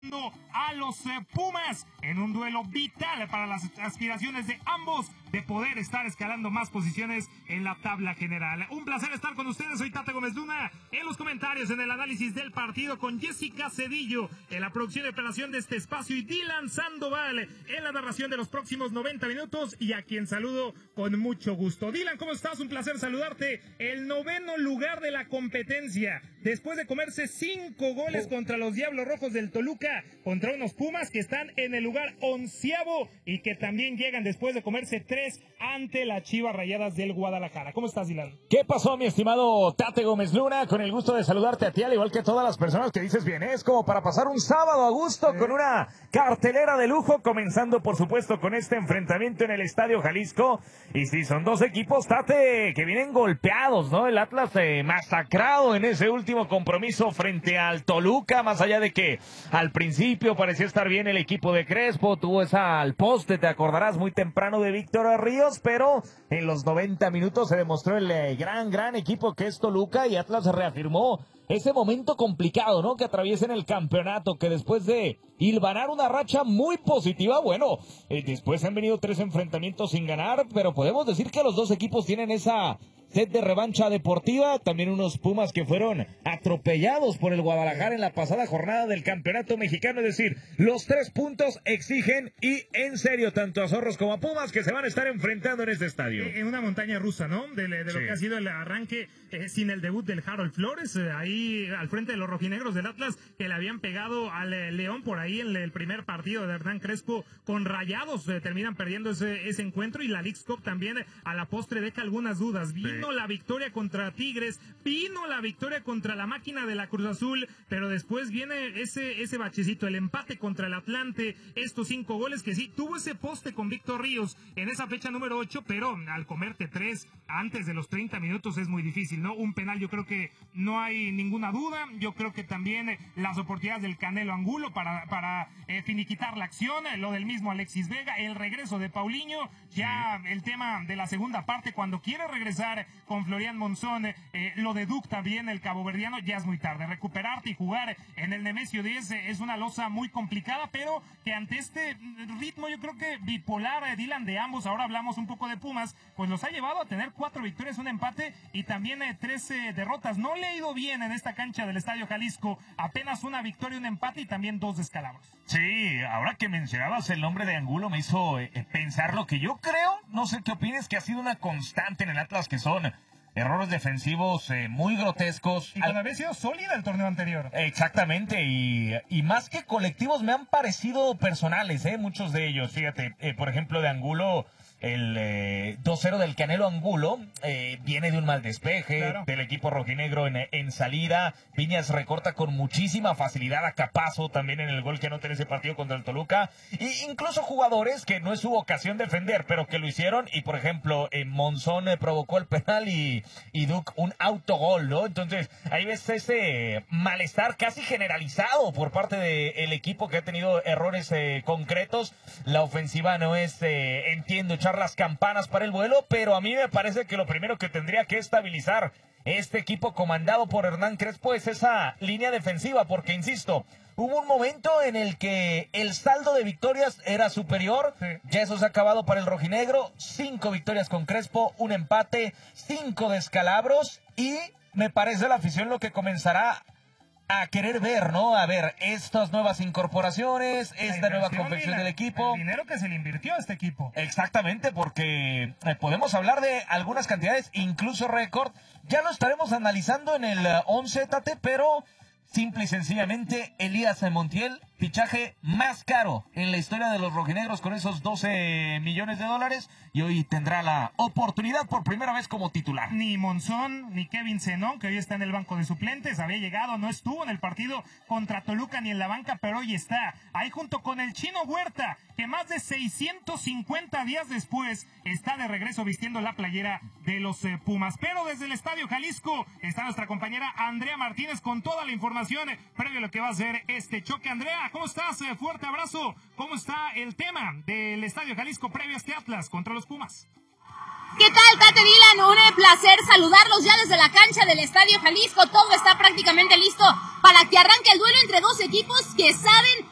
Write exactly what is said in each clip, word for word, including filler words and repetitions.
a los eh, Pumas en un duelo vital para las aspiraciones de ambos de poder estar escalando más posiciones en la tabla general. Un placer estar con ustedes, soy Tate Gómez Luna, en los comentarios, en el análisis del partido con Jessica Cedillo, en la producción y operación de este espacio y Dylan Sandoval en la narración de los próximos noventa minutos y a quien saludo con mucho gusto. Dylan, ¿cómo estás? Un placer saludarte. El noveno lugar de la competencia, después de comerse cinco goles contra los Diablos Rojos del Toluca, contra unos Pumas que están en el lugar onceavo y que también llegan después de comerse tres ante las Chivas Rayadas del Guadalajara. ¿Cómo estás, Dylan? ¿Qué pasó, mi estimado Tate Gómez Luna? Con el gusto de saludarte a ti, al igual que a todas las personas que dices bien. Es como para pasar un sábado a gusto, ¿Eh? Con una cartelera de lujo, comenzando por supuesto con este enfrentamiento en el Estadio Jalisco. Y sí, son dos equipos, Tate, que vienen golpeados, ¿no? El Atlas eh, masacrado en ese último compromiso frente al Toluca, más allá de que al principio parecía estar bien el equipo de Crespo, tuvo esa al poste, te acordarás, muy temprano de Víctor Ríos, pero en los noventa minutos se demostró el eh, gran, gran equipo que es Toluca y Atlas reafirmó ese momento complicado, ¿no? Que atraviesa en el campeonato, que después de hilvanar una racha muy positiva, bueno, eh, después han venido tres enfrentamientos sin ganar, pero podemos decir que los dos equipos tienen esa sed de revancha deportiva, también unos Pumas que fueron atropellados por el Guadalajara en la pasada jornada del campeonato mexicano, es decir, los tres puntos exigen y en serio tanto a Zorros como a Pumas que se van a estar enfrentando en este estadio. En una montaña rusa, ¿no? De, de lo sí. que ha sido el arranque eh, sin el debut del Harold Flores, eh, ahí al frente de los rojinegros del Atlas, que le habían pegado al eh, León por ahí en el primer partido de Hernán Crespo con Rayados, eh, terminan perdiendo ese, ese encuentro y la Leagues Cup también eh, a la postre deja algunas dudas. Vino sí. la victoria contra Tigres, vino la victoria contra la máquina de la Cruz Azul, pero después viene ese, ese bachecito, el empate contra el Atlante, estos cinco goles que sí, tuvo ese poste con Víctor Ríos en esa fecha número ocho, pero al comerte tres antes de los treinta minutos es muy difícil, ¿no? Un penal yo creo que no hay ninguna duda, yo creo que también eh, las oportunidades del Canelo Angulo para, para eh, finiquitar la acción, eh, lo del mismo Alexis Vega, el regreso de Paulinho, ya el tema de la segunda parte cuando quiere regresar con Florian Monzón, eh, lo de Duc también, el caboverdiano, ya es muy tarde. Recuperarte y jugar en el Nemesio diez eh, es una losa muy complicada, pero que ante este ritmo yo creo que bipolar, eh, Dylan, de ambos, ahora hablamos un poco de Pumas, pues los ha llevado a tener cuatro victorias, un empate y también eh, tres eh, derrotas. No le ha ido bien en esta cancha del Estadio Jalisco, apenas una victoria, un empate y también dos descalabros. Sí, ahora que mencionabas el nombre de Angulo me hizo eh, pensar lo que yo creo, no sé qué opines, que ha sido una constante en el Atlas, que son errores defensivos eh, muy grotescos. Y cuando había sido sólida el torneo anterior. Exactamente, y, y más que colectivos me han parecido personales, eh, muchos de ellos. Fíjate, eh, por ejemplo, de Angulo, el eh, dos cero del Canelo Angulo eh, viene de un mal despeje, claro, del equipo rojinegro en, en salida. Viñas recorta con muchísima facilidad a Capazo también en el gol que anota en ese partido contra el Toluca. E incluso jugadores que no es su ocasión defender, pero que lo hicieron. Y por ejemplo, eh, Monzón eh, provocó el penal y, y Duc un autogol, ¿no? Entonces ahí ves ese malestar casi generalizado por parte del equipo que ha tenido errores eh, concretos. La ofensiva no es, eh, entiendo, echar las campanas para el vuelo, pero a mí me parece que lo primero que tendría que estabilizar este equipo comandado por Hernán Crespo es esa línea defensiva, porque insisto, hubo un momento en el que el saldo de victorias era superior, sí. Ya eso se ha acabado para el rojinegro, cinco victorias con Crespo, un empate, cinco descalabros, y me parece la afición lo que comenzará a querer ver, ¿no? A ver, estas nuevas incorporaciones, esta nueva confección del equipo. El dinero que se le invirtió a este equipo. Exactamente, porque eh, podemos hablar de algunas cantidades, incluso récord. Ya lo estaremos analizando en el once, Tate, pero simple y sencillamente Elías Montiel, fichaje más caro en la historia de los rojinegros con esos doce millones de dólares, y hoy tendrá la oportunidad por primera vez como titular. Ni Monzón, ni Kevin Zenón, que hoy está en el banco de suplentes, había llegado, no estuvo en el partido contra Toluca ni en la banca, pero hoy está ahí junto con el Chino Huerta, que más de seiscientos cincuenta días después está de regreso vistiendo la playera de los eh, Pumas. Pero desde el Estadio Jalisco está nuestra compañera Andrea Martínez con toda la información eh, previo a lo que va a ser este choque. Andrea, ¿cómo estás? Eh, fuerte abrazo. ¿Cómo está el tema del Estadio Jalisco previo a este Atlas contra los Pumas? ¿Qué tal, Tate, Dylan? Un placer saludarlos ya desde la cancha del Estadio Jalisco. Todo está prácticamente listo para que arranque el duelo entre dos equipos que saben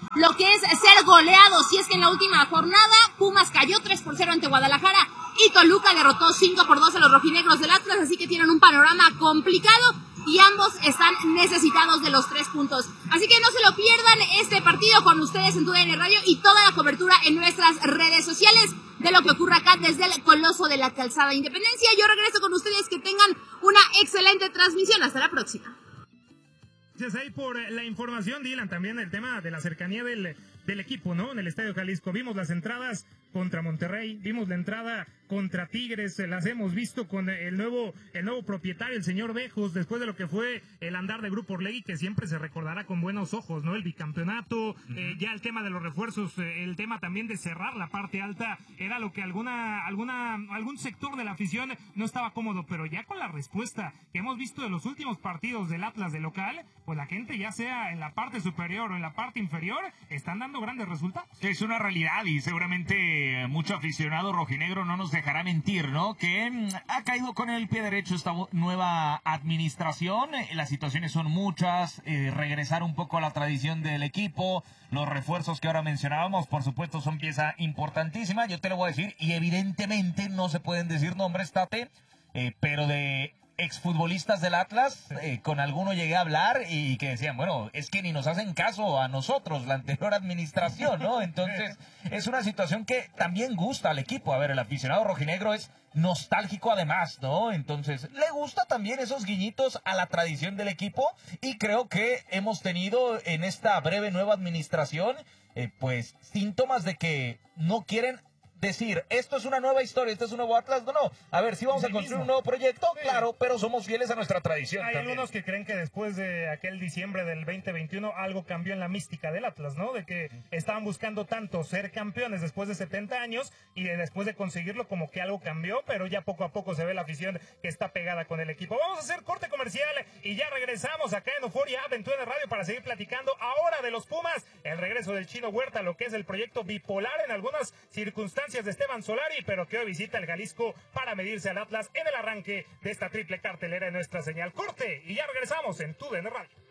lo que es ser goleado. Si es que en la última jornada Pumas cayó tres por cero ante Guadalajara y Toluca derrotó cinco por dos a los rojinegros del Atlas, así que tienen un panorama complicado y ambos están necesitados de los tres puntos. Así que no se lo pierdan este partido con ustedes en TUDN Radio y toda la cobertura en nuestras redes sociales de lo que ocurre acá desde el Coloso de la Calzada Independencia. Yo regreso con ustedes, que tengan una excelente transmisión. Hasta la próxima. Gracias ahí por la información, Dylan. También el tema de la cercanía del, del equipo, ¿no? En el Estadio Jalisco. Vimos las entradas contra Monterrey, vimos la entrada contra Tigres, las hemos visto con el nuevo el nuevo propietario, el señor Bejos, después de lo que fue el andar de Grupo Orlegui, que siempre se recordará con buenos ojos, ¿no? El bicampeonato, uh-huh. eh, ya el tema de los refuerzos, eh, el tema también de cerrar la parte alta, era lo que alguna alguna algún sector de la afición no estaba cómodo, pero ya con la respuesta que hemos visto de los últimos partidos del Atlas de local, pues la gente, ya sea en la parte superior o en la parte inferior, están dando grandes resultados. Es una realidad y seguramente mucho aficionado rojinegro no nos dejará mentir, ¿no? Que mmm, ha caído con el pie derecho esta nueva administración. Las situaciones son muchas, eh, regresar un poco a la tradición del equipo, los refuerzos que ahora mencionábamos, por supuesto, son pieza importantísima. Yo te lo voy a decir, y evidentemente no se pueden decir nombres, Tate, eh, pero de exfutbolistas del Atlas, eh, con alguno llegué a hablar y que decían, bueno, es que ni nos hacen caso a nosotros, la anterior administración, ¿no? Entonces, es una situación que también gusta al equipo. A ver, el aficionado rojinegro es nostálgico además, ¿no? Entonces, le gusta también esos guiñitos a la tradición del equipo y creo que hemos tenido en esta breve nueva administración, eh, pues, síntomas de que no quieren decir, esto es una nueva historia, esto es un nuevo Atlas. No, no, a ver, si vamos a construir mismo. un nuevo proyecto, sí. claro, pero somos fieles a nuestra tradición. Hay también. algunos que creen que después de aquel diciembre del veinte veintiuno algo cambió en la mística del Atlas, ¿no? De que estaban buscando tanto ser campeones después de setenta años y de después de conseguirlo como que algo cambió, pero ya poco a poco se ve la afición que está pegada con el equipo. Vamos a hacer corte comercial y ya regresamos acá en Euforia Aventura de Radio para seguir platicando ahora de los Pumas, el regreso del Chino Huerta, lo que es el proyecto bipolar en algunas circunstancias de Esteban Solari, pero que hoy visita el Jalisco para medirse al Atlas en el arranque de esta triple cartelera en nuestra señal. Corte y ya regresamos en TUDN Radio.